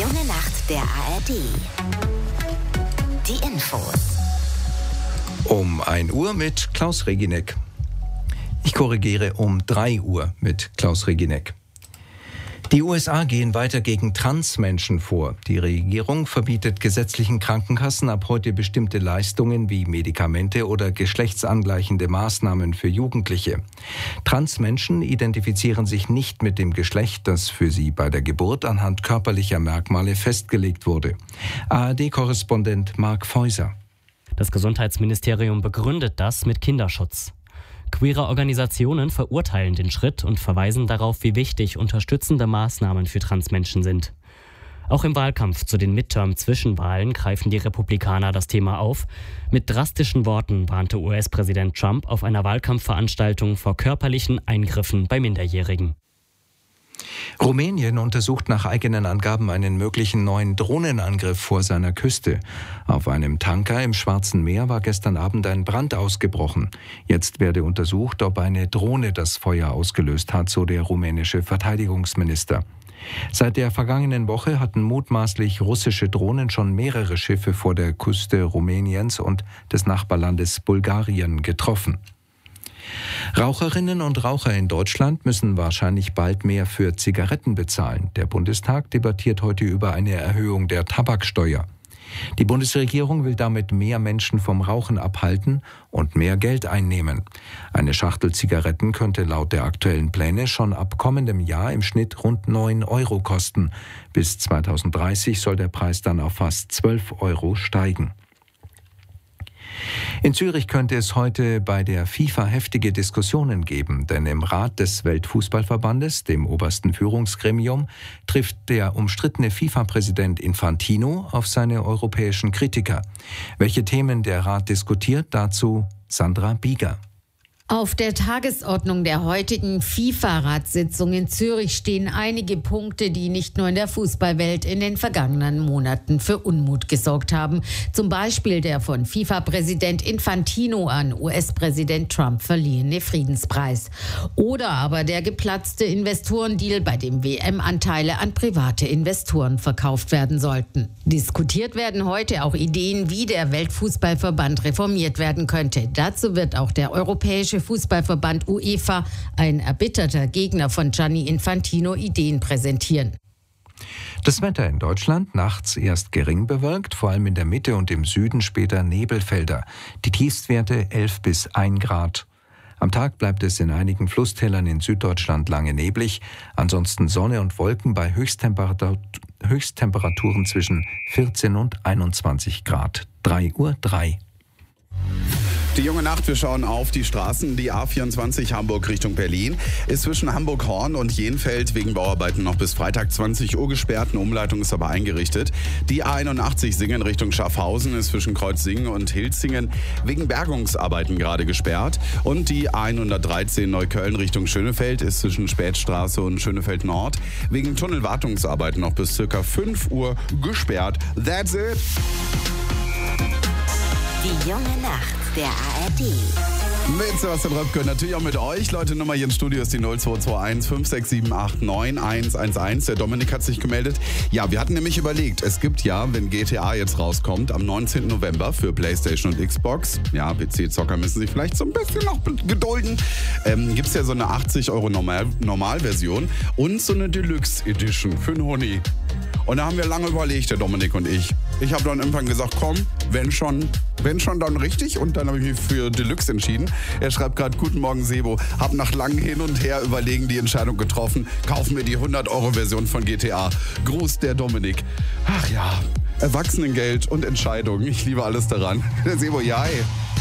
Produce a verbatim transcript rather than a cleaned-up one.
junge Nacht der A R D. Die Infos. Um ein Uhr mit Klaus Regineck. Ich korrigiere um drei Uhr mit Klaus Regineck. Die U S A gehen weiter gegen Transmenschen vor. Die Regierung verbietet gesetzlichen Krankenkassen ab heute bestimmte Leistungen wie Medikamente oder geschlechtsangleichende Maßnahmen für Jugendliche. Transmenschen identifizieren sich nicht mit dem Geschlecht, das für sie bei der Geburt anhand körperlicher Merkmale festgelegt wurde. A R D-Korrespondent Mark Feuser. Das Gesundheitsministerium begründet das mit Kinderschutz. Queere Organisationen verurteilen den Schritt und verweisen darauf, wie wichtig unterstützende Maßnahmen für Transmenschen sind. Auch im Wahlkampf zu den Midterm-Zwischenwahlen greifen die Republikaner das Thema auf. Mit drastischen Worten warnte U S-Präsident Trump auf einer Wahlkampfveranstaltung vor körperlichen Eingriffen bei Minderjährigen. Rumänien untersucht nach eigenen Angaben einen möglichen neuen Drohnenangriff vor seiner Küste. Auf einem Tanker im Schwarzen Meer war gestern Abend ein Brand ausgebrochen. Jetzt werde untersucht, ob eine Drohne das Feuer ausgelöst hat, so der rumänische Verteidigungsminister. Seit der vergangenen Woche hatten mutmaßlich russische Drohnen schon mehrere Schiffe vor der Küste Rumäniens und des Nachbarlandes Bulgarien getroffen. Raucherinnen und Raucher in Deutschland müssen wahrscheinlich bald mehr für Zigaretten bezahlen. Der Bundestag debattiert heute über eine Erhöhung der Tabaksteuer. Die Bundesregierung will damit mehr Menschen vom Rauchen abhalten und mehr Geld einnehmen. Eine Schachtel Zigaretten könnte laut der aktuellen Pläne schon ab kommendem Jahr im Schnitt rund neun Euro kosten. Bis zweitausenddreißig soll der Preis dann auf fast zwölf Euro steigen. In Zürich könnte es heute bei der FIFA heftige Diskussionen geben, denn im Rat des Weltfußballverbandes, dem obersten Führungsgremium, trifft der umstrittene FIFA-Präsident Infantino auf seine europäischen Kritiker. Welche Themen der Rat diskutiert, dazu Sandra Bieger. Auf der Tagesordnung der heutigen FIFA-Ratssitzung in Zürich stehen einige Punkte, die nicht nur in der Fußballwelt in den vergangenen Monaten für Unmut gesorgt haben. Zum Beispiel der von FIFA-Präsident Infantino an U S-Präsident Trump verliehene Friedenspreis. Oder aber der geplatzte Investorendeal, bei dem W M-Anteile an private Investoren verkauft werden sollten. Diskutiert werden heute auch Ideen, wie der Weltfußballverband reformiert werden könnte. Dazu wird auch der Europäische Fußballverband UEFA, ein erbitterter Gegner von Gianni Infantino, Ideen präsentieren. Das Wetter in Deutschland nachts erst gering bewölkt, vor allem in der Mitte und im Süden später Nebelfelder. Die Tiefstwerte elf bis ein Grad. Am Tag bleibt es in einigen Flusstälern in Süddeutschland lange neblig, ansonsten Sonne und Wolken bei Höchsttemperatur, Höchsttemperaturen zwischen vierzehn und einundzwanzig Grad. drei Uhr drei. Die junge Nacht, wir schauen auf die Straßen. Die A vierundzwanzig Hamburg Richtung Berlin ist zwischen Hamburg-Horn und Jenfeld wegen Bauarbeiten noch bis Freitag zwanzig Uhr gesperrt. Eine Umleitung ist aber eingerichtet. Die A einundachtzig Singen Richtung Schaffhausen ist zwischen Kreuzsingen und Hilzingen wegen Bergungsarbeiten gerade gesperrt. Und die A hundertdreizehn Neukölln Richtung Schönefeld ist zwischen Spätstraße und Schönefeld Nord wegen Tunnelwartungsarbeiten noch bis circa fünf Uhr gesperrt. That's it! Die junge Nacht der A R D. Mit Sebastian Röpke, natürlich auch mit euch. Leute, Nummer hier im Studio ist die null zwei zwei eins fünf sechs sieben acht neun eins eins eins. Der Dominik hat sich gemeldet. Ja, wir hatten nämlich überlegt, es gibt ja, wenn G T A jetzt rauskommt, am neunzehnten November für PlayStation und Xbox, ja, P C-Zocker müssen sich vielleicht so ein bisschen noch gedulden, ähm, gibt es ja so eine achtzig Euro Normal- Normalversion und so eine Deluxe Edition für einen Huni. Und da haben wir lange überlegt, der Dominik und ich. Ich habe dann irgendwann gesagt, komm, wenn schon, wenn schon, dann richtig. Und dann habe ich mich für Deluxe entschieden. Er schreibt gerade, guten Morgen Sebo, hab nach langem Hin und Her überlegen die Entscheidung getroffen. Kaufen wir die hundert Euro Version von G T A. Gruß der Dominik. Ach ja, Erwachsenengeld und Entscheidungen. Ich liebe alles daran. Der Sebo, ja ey.